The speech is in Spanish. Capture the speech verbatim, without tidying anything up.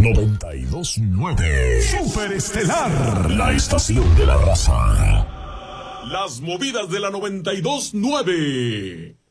noventa y dos nueve. Super Estelar, la estación de la raza. Las movidas de la noventa y dos nueve.